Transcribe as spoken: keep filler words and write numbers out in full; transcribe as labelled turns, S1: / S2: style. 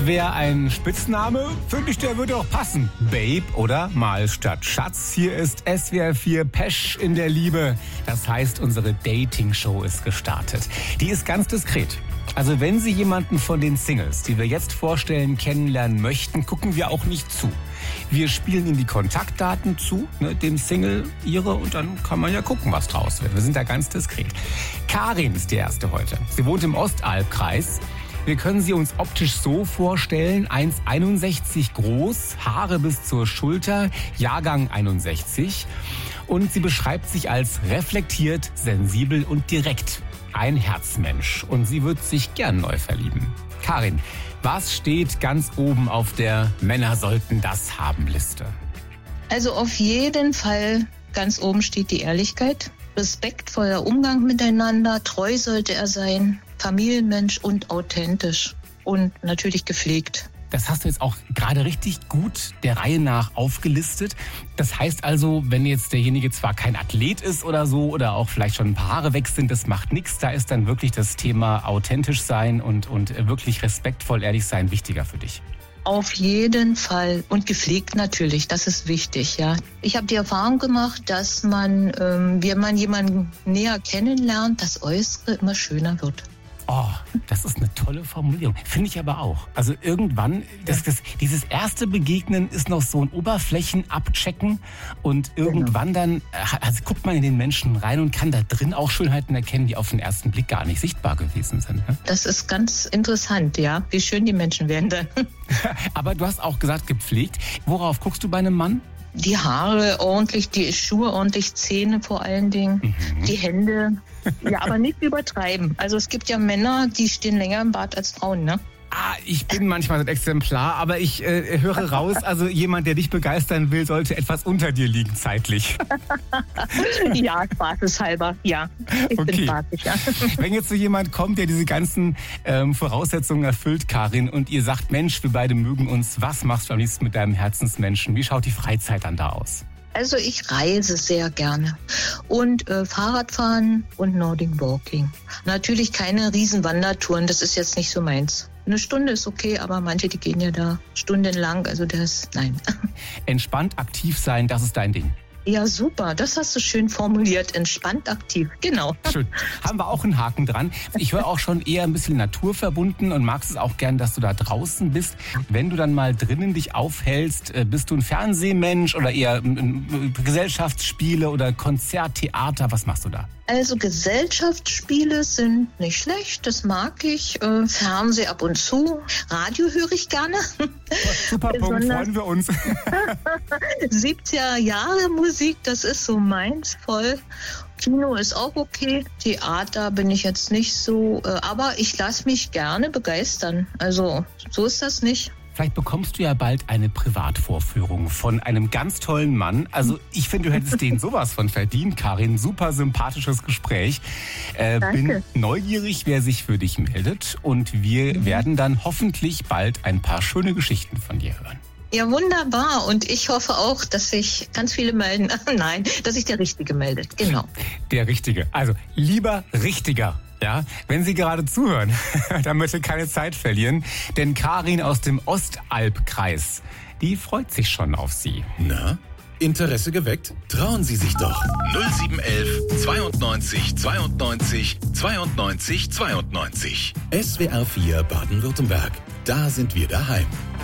S1: wäre ein Spitzname, finde ich, der würde auch passen. Babe oder Mal statt Schatz. Hier ist S W R vier Pesch in der Liebe. Das heißt, unsere Dating-Show ist gestartet. Die ist ganz diskret. Also wenn Sie jemanden von den Singles, die wir jetzt vorstellen, kennenlernen möchten, gucken wir auch nicht zu. Wir spielen Ihnen die Kontaktdaten zu, ne, dem Single ihre, und dann kann man ja gucken, was draus wird. Wir sind da ganz diskret. Karin ist die erste heute. Sie wohnt im Ostalbkreis. Wir können sie uns optisch so vorstellen: eins Komma einundsechzig groß, Haare bis zur Schulter, Jahrgang einundsechzig. Und sie beschreibt sich als reflektiert, sensibel und direkt. Ein Herzmensch. Und sie wird sich gern neu verlieben. Karin, was steht ganz oben auf der Männer sollten das haben Liste?
S2: Also auf jeden Fall ganz oben steht die Ehrlichkeit. Respektvoller Umgang miteinander, treu sollte er sein, Familienmensch und authentisch und natürlich gepflegt.
S1: Das hast du jetzt auch gerade richtig gut der Reihe nach aufgelistet. Das heißt also, wenn jetzt derjenige zwar kein Athlet ist oder so oder auch vielleicht schon ein paar Haare weg sind, das macht nichts. Da ist dann wirklich das Thema authentisch sein und, und wirklich respektvoll ehrlich sein wichtiger für dich.
S2: Auf jeden Fall. Und gepflegt natürlich, das ist wichtig, ja. Ich habe die Erfahrung gemacht, dass man, ähm, wenn man jemanden näher kennenlernt, das Äußere immer schöner wird.
S1: Oh, das ist eine tolle Formulierung. Finde ich aber auch. Also irgendwann, das, das, dieses erste Begegnen ist noch so ein Oberflächenabchecken und irgendwann dann also guckt man in den Menschen rein und kann da drin auch Schönheiten erkennen, die auf den ersten Blick gar nicht sichtbar gewesen sind. Ne?
S2: Das ist ganz interessant, ja, wie schön die Menschen werden dann.
S1: Aber du hast auch gesagt, gepflegt. Worauf guckst du bei einem Mann?
S2: Die Haare ordentlich, die Schuhe ordentlich, Zähne vor allen Dingen, mhm. die Hände. Ja, aber nicht übertreiben. Also es gibt ja Männer, die stehen länger im Bad als Frauen, ne?
S1: Ah, ich bin manchmal ein Exemplar, aber ich äh, höre raus, also jemand, der dich begeistern will, sollte etwas unter dir liegen zeitlich.
S2: Ja, spaßeshalber, ja. Ich
S1: okay.
S2: bin spaßig, ja.
S1: Wenn jetzt so jemand kommt, der diese ganzen ähm, Voraussetzungen erfüllt, Karin, und ihr sagt, Mensch, wir beide mögen uns, was machst du am liebsten mit deinem Herzensmenschen? Wie schaut die Freizeit dann da aus?
S2: Also ich reise sehr gerne und äh, Fahrradfahren und Nordic Walking. Natürlich keine Riesenwandertouren, das ist jetzt nicht so meins. Eine Stunde ist okay, aber manche, die gehen ja da stundenlang, also das, nein.
S1: Entspannt aktiv sein, das ist dein Ding.
S2: Ja, super. Das hast du schön formuliert. Entspannt aktiv. Genau.
S1: Schön. Haben wir auch einen Haken dran. Ich höre auch schon eher ein bisschen naturverbunden und magst es auch gern, dass du da draußen bist. Wenn du dann mal drinnen dich aufhältst, bist du ein Fernsehmensch oder eher Gesellschaftsspiele oder Konzerttheater? Was machst du da?
S2: Also Gesellschaftsspiele sind nicht schlecht, das mag ich. Äh, Fernseh ab und zu. Radio höre ich gerne.
S1: Super Punkt, freuen wir uns.
S2: siebziger Jahre Musik, das ist so meins voll. Kino ist auch okay. Theater bin ich jetzt nicht so, äh, aber ich lasse mich gerne begeistern. Also so ist das nicht.
S1: Vielleicht bekommst du ja bald eine Privatvorführung von einem ganz tollen Mann. Also ich finde, du hättest den sowas von verdient, Karin. Super sympathisches Gespräch. Äh, bin neugierig, wer sich für dich meldet. Und wir mhm. werden dann hoffentlich bald ein paar schöne Geschichten von dir hören.
S2: Ja, wunderbar. Und ich hoffe auch, dass sich ganz viele melden. Nein, dass sich der Richtige meldet. Genau.
S1: Der Richtige. Also lieber Richtiger. Ja, wenn Sie gerade zuhören, dann bitte keine Zeit verlieren, denn Karin aus dem Ostalbkreis, die freut sich schon auf Sie.
S3: Na, Interesse geweckt? Trauen Sie sich doch. null sieben eins zweiundneunzig zweiundneunzig zweiundneunzig zweiundneunzig. S W R vier Baden-Württemberg. Da sind wir daheim.